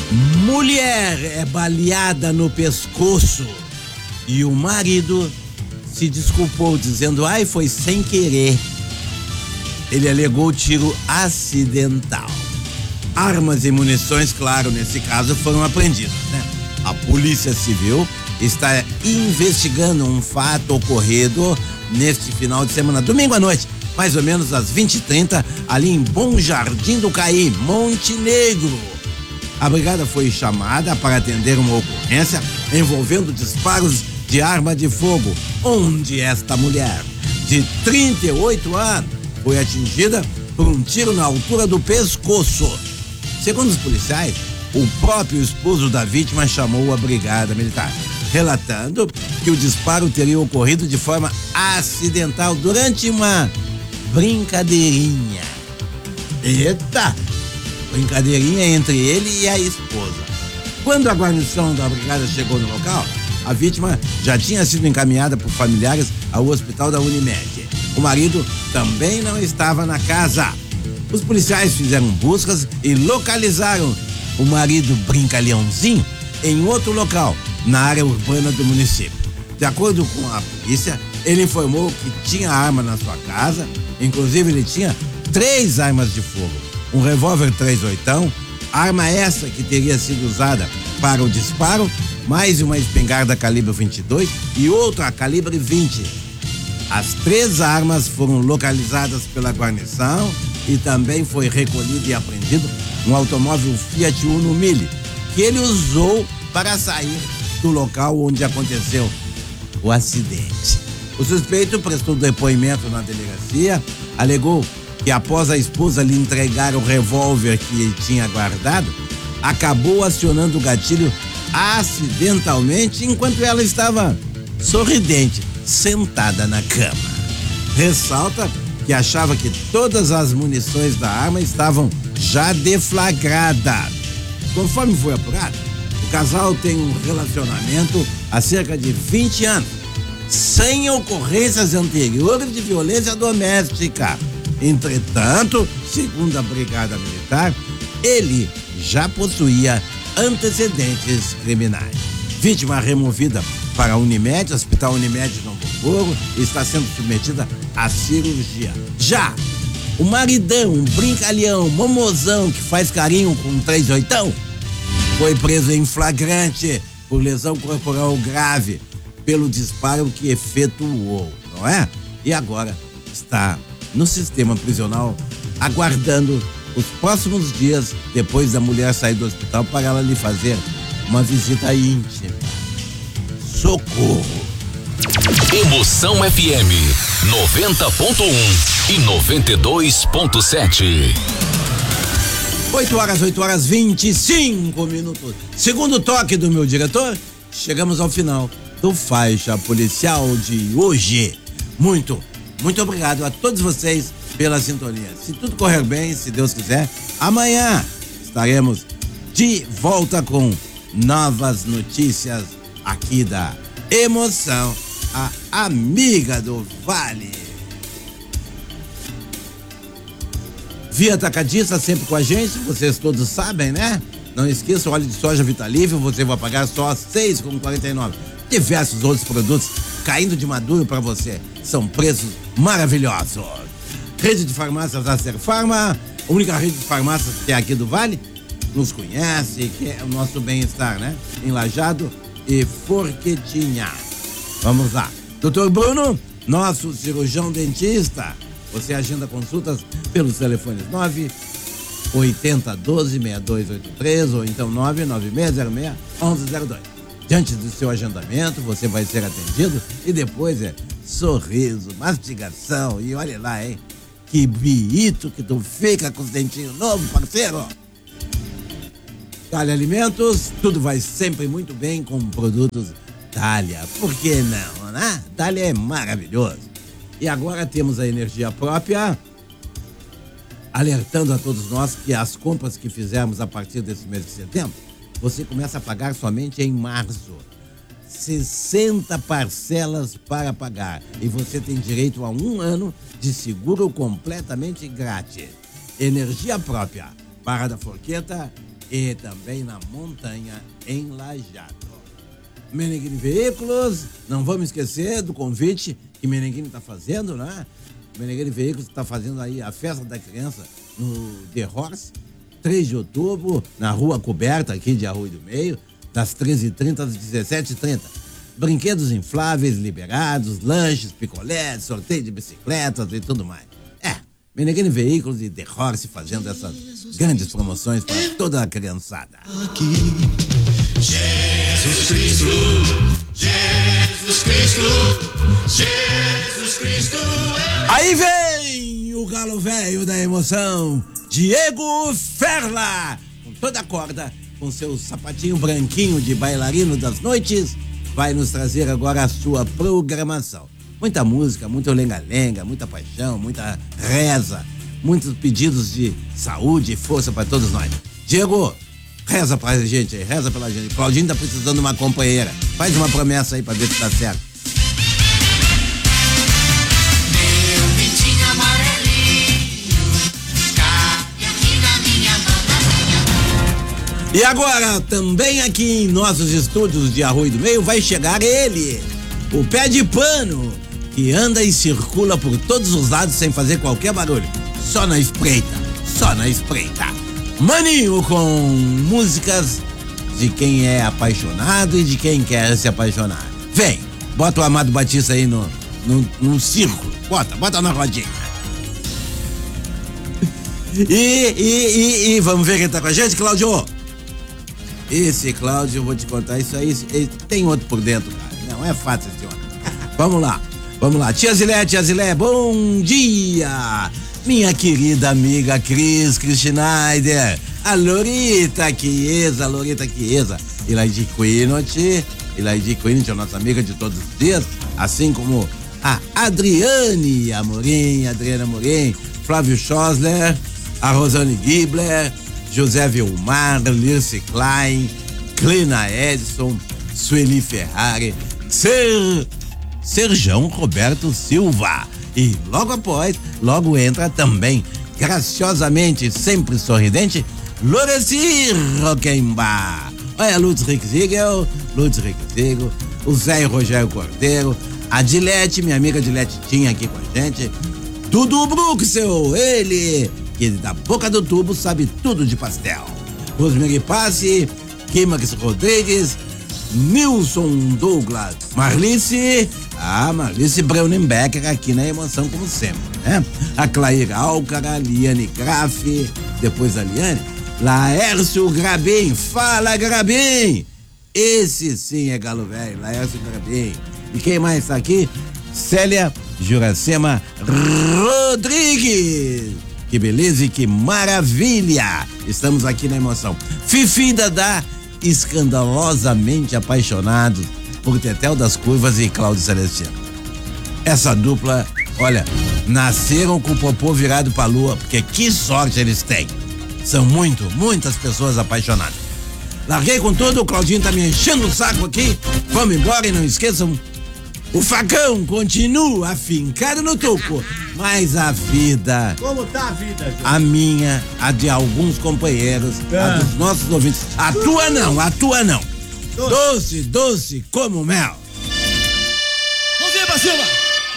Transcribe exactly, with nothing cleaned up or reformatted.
Mulher é baleada no pescoço e o marido se desculpou dizendo, ai, foi sem querer. Ele alegou tiro acidental. Armas e munições, claro, nesse caso foram apreendidas, né? A Polícia Civil está investigando um fato ocorrido neste final de semana, domingo à noite, mais ou menos às vinte e trinta, ali em Bom Jardim do Caí, Montenegro. A brigada foi chamada para atender uma ocorrência envolvendo disparos de arma de fogo, onde esta mulher, de trinta e oito anos, foi atingida por um tiro na altura do pescoço. Segundo os policiais, o próprio esposo da vítima chamou a brigada militar, relatando que o disparo teria ocorrido de forma acidental durante uma brincadeirinha. Eita! Brincadeirinha entre ele e a esposa. Quando a guarnição da brigada chegou no local, a vítima já tinha sido encaminhada por familiares ao hospital da Unimed. O marido também não estava na casa. Os policiais fizeram buscas e localizaram o marido brincalhãozinho em outro local, na área urbana do município. De acordo com a polícia, ele informou que tinha arma na sua casa, inclusive ele tinha três armas de fogo, um revólver três oitão, arma essa que teria sido usada para o disparo, mais uma espingarda calibre vinte e dois e outra calibre vinte. As três armas foram localizadas pela guarnição e também foi recolhido e apreendido um automóvel Fiat Uno Mille, que ele usou para sair do local onde aconteceu o acidente. O suspeito prestou depoimento na delegacia, alegou que após a esposa lhe entregar o revólver que ele tinha guardado, acabou acionando o gatilho acidentalmente enquanto ela estava sorridente, sentada na cama. Ressalta que achava que todas as munições da arma estavam já deflagradas. Conforme foi apurado, o casal tem um relacionamento há cerca de vinte anos, sem ocorrências anteriores de violência doméstica. Entretanto, segundo a Brigada Militar, ele já possuía antecedentes criminais. Vítima removida para a Unimed, Hospital Unimed de Novo Hamburgo, está sendo submetida à cirurgia. Já o maridão, um brincalhão, momozão que faz carinho com um três oitão, foi preso em flagrante por lesão corporal grave pelo disparo que efetuou, não é? E agora está no sistema prisional aguardando os próximos dias depois da mulher sair do hospital para ela lhe fazer uma visita íntima. Socorro! Emoção F M noventa ponto um e noventa e dois ponto sete. oito horas, oito horas vinte e cinco minutos. Segundo toque do meu diretor, chegamos ao final do Faixa Policial de hoje. Muito, muito obrigado a todos vocês pela sintonia. Se tudo correr bem, se Deus quiser, amanhã estaremos de volta com novas notícias aqui da Emoção, a amiga do Vale. Via Atacadista sempre com a gente, vocês todos sabem, né? Não esqueça, o óleo de soja Vitalívio, você vai pagar só seis reais e quarenta e nove centavos. Diversos outros produtos caindo de maduro para você. São preços maravilhosos. Rede de farmácias Acer Farma, a única rede de farmácias que é aqui do Vale, nos conhece, que é o nosso bem-estar, né? Em Lajeado e Forquetinha. Vamos lá. doutor Bruno, nosso cirurgião dentista. Você agenda consultas pelos telefones nove oito zero um dois, seis dois oito três ou então nove nove seis zero seis, um um zero dois. Diante do seu agendamento, você vai ser atendido e depois é sorriso, mastigação e olha lá, hein? Que bonito que tu fica com os dentinhos novos, parceiro. Dália Alimentos, tudo vai sempre muito bem com produtos Dália. Por que não, né? Dália é maravilhoso. E agora temos a energia própria, alertando a todos nós que as compras que fizermos a partir desse mês de setembro, você começa a pagar somente em março. sessenta parcelas para pagar. E você tem direito a um ano de seguro completamente grátis. Energia própria. Barra da Forqueta, e também na montanha em Lajado. Meneghini Veículos, não vamos esquecer do convite que Meneghini está fazendo, né? Meneghini Veículos está fazendo aí a festa da criança no The Horse, três de outubro, na rua coberta aqui de Arroio do Meio, das treze e trinta às dezessete e trinta. Brinquedos infláveis liberados, lanches, picolés, sorteio de bicicletas e tudo mais. É, Meneghini Veículos e The Horse fazendo essas grandes promoções para toda a criançada. Aqui. Jesus Cristo, Jesus Cristo, Jesus Cristo. Aí vem o galo velho da emoção, Diego Ferla, com toda a corda, com seu sapatinho branquinho de bailarino das noites, vai nos trazer agora a sua programação. Muita música, muito lenga-lenga, muita paixão, muita reza, muitos pedidos de saúde e força para todos nós. Diego, reza pra gente aí, reza pela gente. Claudinho tá precisando de uma companheira. Faz uma promessa aí pra ver se tá certo. Meu pintinho amarelinho, cabe aqui na minha mão. E agora, também aqui em nossos estúdios de Arroio do Meio, vai chegar ele, o pé de pano, que anda e circula por todos os lados sem fazer qualquer barulho. Só na espreita, só na espreita. Maninho com músicas de quem é apaixonado e de quem quer se apaixonar. Vem, bota o Amado Batista aí no, no, no círculo. Bota, bota na rodinha. E, e, e, e vamos ver quem tá com a gente, Cláudio. Esse Cláudio, eu vou te contar isso aí. Ele tem outro por dentro, cara. Não é fácil esse homem. Vamos lá, vamos lá. Tia Zilé, tia Zilé, bom dia. Minha querida amiga Cris Schneider, a Lorita Chiesa, a Lorita Chiesa, Ilaide Quinot, Ilaide Quinot é a nossa amiga de todos os dias, assim como a Adriane Amorim, Adriana Amorim, Flávio Schosler, a Rosane Gibler, José Vilmar, Lirce Klein, Clina Edson, Sueli Ferrari, Ser, Serjão Roberto Silva. E logo após, logo entra também, graciosamente, sempre sorridente, Loreci Roquembar. Olha, Lutz Rickzigel, Lutz Rickzigel, o Zé e Rogério Cordeiro, a Dilete, minha amiga Dilete tinha aqui com a gente, Dudu Bruxel, ele, que da boca do tubo sabe tudo de pastel. Rosemary Passi, Kimax Rodrigues, Nilson Douglas, Marlice, a Marlice Breunenbecker aqui na emoção, como sempre, né? A Clair Alcara, Liane Graff, depois a Liane, Laércio Grabim, fala Grabim! Esse sim é galo velho, Laércio Grabim. E quem mais tá aqui? Célia Juracema Rodrigues. Que beleza e que maravilha! Estamos aqui na emoção. Fifi Dadá, escandalosamente apaixonados por Tetel das Curvas e Cláudio Celestino. Essa dupla, olha, nasceram com o popô virado pra lua, porque que sorte eles têm. São muito, muitas pessoas apaixonadas. Larguei com tudo, o Claudinho tá me enchendo o saco aqui. Vamos embora e não esqueçam, o facão continua afincado no toco, mas a vida... Como tá a vida, Jô? A minha, a de alguns companheiros, Ah. a dos nossos ouvintes. A tua não, a tua não. Doce. Doce, doce como mel. Vamos ver pra cima!